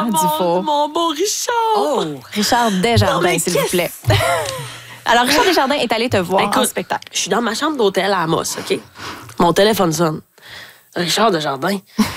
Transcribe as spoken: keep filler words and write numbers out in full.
Richard mon, Dufour. Mon beau Richard. Oh, Richard Desjardins, s'il vous plaît. Alors, Richard Desjardins est allé te voir Écoute, en spectacle. Je suis dans ma chambre d'hôtel à Amos, OK? Mon téléphone sonne. Richard Desjardins.